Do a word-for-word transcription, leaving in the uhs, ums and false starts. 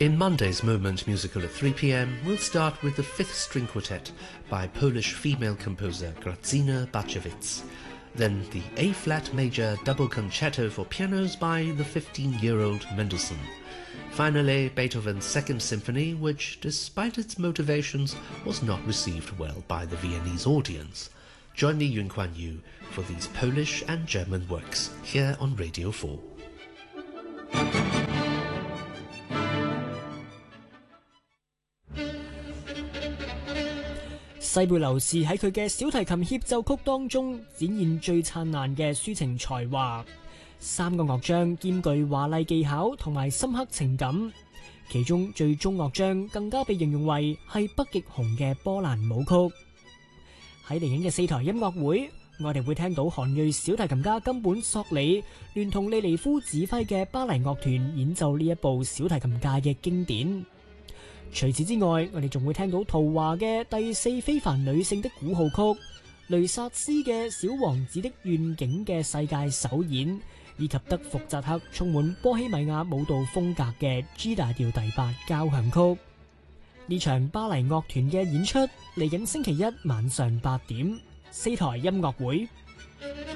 In Monday's Moment Musical at three p m, we'll start with the Fifth String Quartet by Polish female composer Grażyna Baczewicz. Then the A-flat major double concerto for pianos by the fifteen-year-old Mendelssohn. Finally, Beethoven's Second Symphony, which, despite its motivations, was not received well by the Viennese audience. Join me, Yun Kuan Yu, for these Polish and German works here on Radio four. 西貝流士喺佢嘅小提琴協奏曲當中展現最燦爛嘅抒情才華，三個樂章兼具華麗技巧同埋深刻情感，其中最終樂章更加被形容為係北極熊嘅波蘭舞曲。喺嚟緊嘅四台音樂會，我哋會聽到韓裔小提琴家金本索里聯同利尼夫指揮嘅巴黎樂團演奏呢一部小提琴界嘅經典。除此之外，我哋仲會聽到陶華嘅第四非凡女性的鼓號曲、雷薩斯嘅小王子的願景嘅世界首演，以及德福扎克充滿波希米亞舞蹈風格嘅 G 大調第八交響曲。呢場巴黎樂團嘅演出嚟緊星期一晚上八點，四台音樂會。